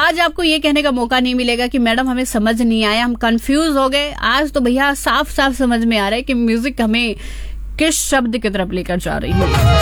आज आपको ये कहने का मौका नहीं मिलेगा कि मैडम हमें समझ नहीं आया, हम कंफ्यूज हो गए। आज तो भैया साफ साफ समझ में आ रहा है कि म्यूजिक हमें किस शब्द की तरफ लेकर जा रही है।